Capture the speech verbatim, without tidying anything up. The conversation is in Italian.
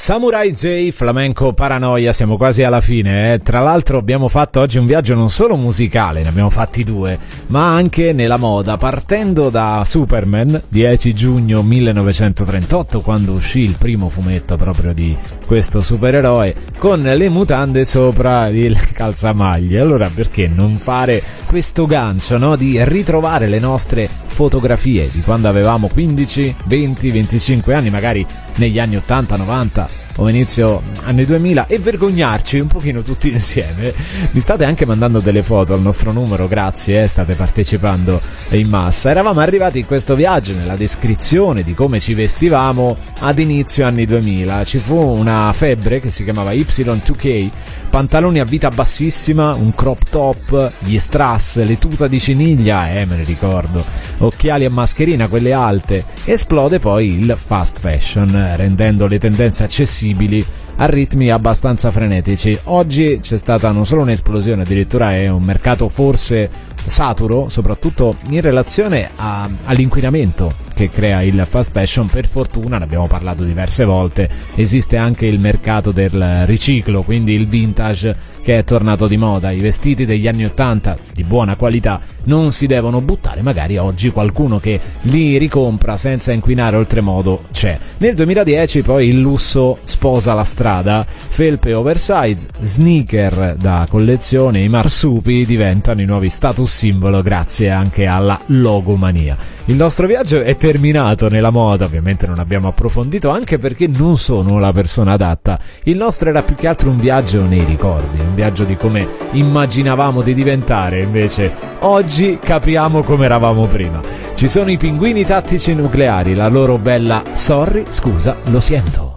Samurai J, Flamenco Paranoia, siamo quasi alla fine, eh. Tra l'altro abbiamo fatto oggi un viaggio non solo musicale, ne abbiamo fatti due, ma anche nella moda, partendo da Superman, dieci giugno millenovecentotrentotto, quando uscì il primo fumetto proprio di questo supereroe, con le mutande sopra il calzamaglie. Allora perché non fare questo gancio, no? Di ritrovare le nostre fotografie di quando avevamo quindici, venti, venticinque anni, magari negli anni ottanta, novanta o inizio anni duemila, e vergognarci un pochino tutti insieme. Mi state anche mandando delle foto al nostro numero, grazie, eh, state partecipando in massa. Eravamo arrivati in questo viaggio nella descrizione di come ci vestivamo ad inizio anni duemila. Ci fu una febbre che si chiamava Y due K, pantaloni a vita bassissima, un crop top, gli strass, le tuta di ciniglia, eh me ne ricordo, occhiali a mascherina, quelle alte. Esplode poi il fast fashion, rendendo le tendenze accessibili a ritmi abbastanza frenetici. Oggi c'è stata non solo un'esplosione, addirittura è un mercato forse saturo, soprattutto in relazione a, all'inquinamento che crea il fast fashion. Per fortuna, ne abbiamo parlato diverse volte, esiste anche il mercato del riciclo, quindi il vintage che è tornato di moda. I vestiti degli anni ottanta di buona qualità non si devono buttare, magari oggi qualcuno che li ricompra senza inquinare oltremodo c'è. Nel duemiladieci poi il lusso sposa la strada, felpe oversize, sneaker da collezione, i marsupi diventano i nuovi status simbolo grazie anche alla logomania. Il nostro viaggio è terminato nella moda, ovviamente non abbiamo approfondito, anche perché non sono la persona adatta. Il nostro era più che altro un viaggio nei ricordi, un viaggio di come immaginavamo di diventare, invece oggi capiamo come eravamo prima. Ci sono i pinguini tattici nucleari, la loro bella sorry, scusa, lo siento.